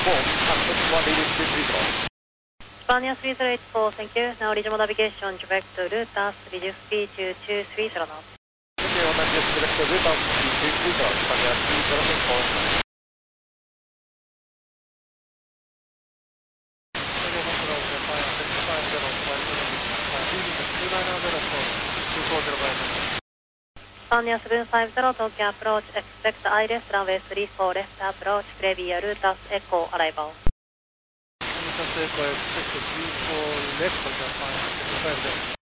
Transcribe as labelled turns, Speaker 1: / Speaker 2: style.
Speaker 1: Spania 3084, thank you. Now regional navigation direct to Rutas, reduce speed to 230 knots.
Speaker 2: Okay, on that direct to Rutas, 230, Spania 3084.
Speaker 1: Spania 750, Tokyo approach, expect ILS runway 34 left approach, Previa Rutas, Echo arrival.
Speaker 2: Rutas Echo, expect 34 left, Japan 750.